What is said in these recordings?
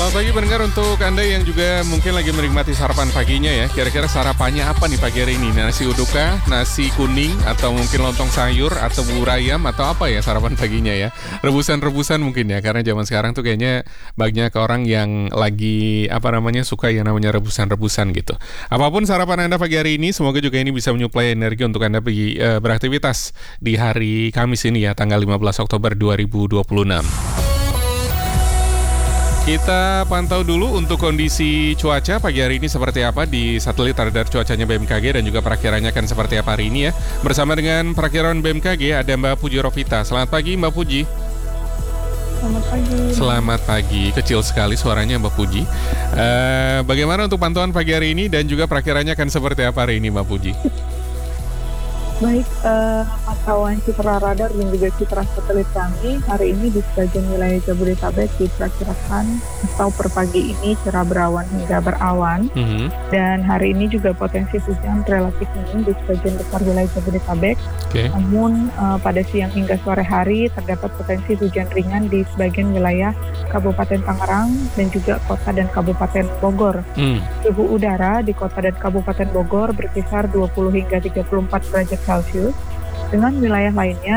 Selamat pagi pendengar, untuk Anda yang juga mungkin lagi menikmati sarapan paginya ya. Kira-kira sarapannya apa nih pagi hari ini? Nasi uduk kah? Nasi kuning? Atau mungkin lontong sayur? Atau bubur ayam? Atau apa ya sarapan paginya ya? Rebusan-rebusan mungkin ya. Karena zaman sekarang tuh kayaknya banyak orang yang lagi suka yang namanya rebusan-rebusan gitu. Apapun sarapan Anda pagi hari ini, semoga juga ini bisa menyuplai energi untuk Anda pergi beraktivitas di hari Kamis ini ya, tanggal 15 Oktober 2026. Kita pantau dulu untuk kondisi cuaca pagi hari ini seperti apa di satelit radar cuacanya BMKG dan juga perakirannya akan seperti apa hari ini ya. Bersama dengan perakiran BMKG ada Mbak Puji Rovita. Selamat pagi Mbak Puji. Selamat pagi. Selamat pagi. Kecil sekali suaranya Mbak Puji. Bagaimana untuk pantauan pagi hari ini dan juga perakirannya akan seperti apa hari ini Mbak Puji? Baik, pantauan citra radar dan juga citra satelit kami hari ini di sebagian wilayah Jabodetabek diperkirakan atau per pagi ini cerah berawan hingga berawan. Dan hari ini juga potensi hujan relatif minim di sebagian besar wilayah Jabodetabek. Namun pada siang hingga sore hari terdapat potensi hujan ringan di sebagian wilayah Kabupaten Tangerang dan juga Kota dan Kabupaten Bogor. Suhu udara di Kota dan Kabupaten Bogor berkisar 20 hingga 34 derajat Celcius, dengan wilayah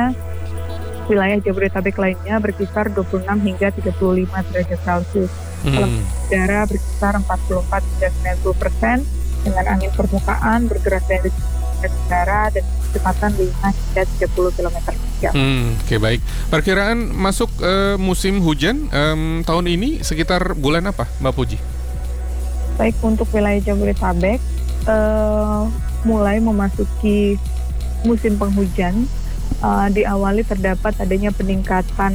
Jabodetabek lainnya berkisar 26 hingga 35 derajat Celcius. Udara berkisar 44 hingga 90%, dengan angin permukaan bergerak dari udara dan kecepatan 5 hingga 30 km per jam. Oke, baik. Perkiraan masuk musim hujan tahun ini sekitar bulan apa, Mbak Puji? Baik, untuk wilayah Jabodetabek mulai memasuki musim penghujan, diawali terdapat adanya peningkatan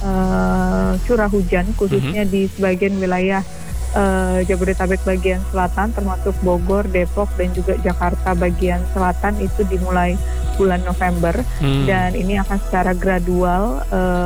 curah hujan khususnya di sebagian wilayah Jabodetabek bagian selatan termasuk Bogor, Depok dan juga Jakarta bagian selatan itu dimulai bulan November dan ini akan secara gradual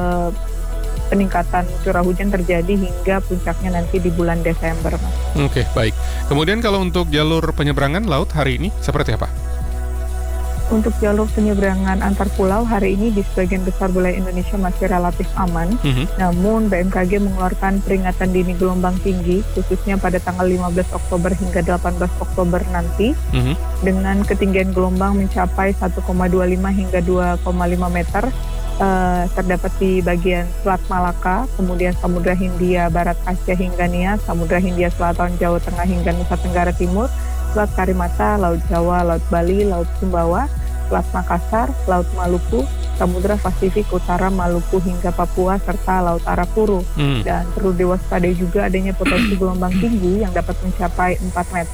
peningkatan curah hujan terjadi hingga puncaknya nanti di bulan Desember. Oke, baik. Kemudian kalau untuk jalur penyeberangan laut hari ini seperti apa? Untuk jalur penyeberangan antar pulau hari ini di sebagian besar wilayah Indonesia masih relatif aman. Namun BMKG mengeluarkan peringatan dini gelombang tinggi khususnya pada tanggal 15 Oktober hingga 18 Oktober nanti dengan ketinggian gelombang mencapai 1,25 hingga 2,5 meter. Terdapat di bagian Selat Malaka, kemudian Samudra Hindia Barat Asia hingga Nias, Samudra Hindia Selatan Jawa Tengah hingga Nusa Tenggara Timur, Selat Karimata, Laut Jawa, Laut Bali, Laut Sumbawa, Selat Makassar, Laut Maluku, Samudra Pasifik Utara Maluku hingga Papua, serta Laut Arafuru. Dan perlu diwaspadai juga adanya potensi gelombang tinggi yang dapat mencapai 4 meter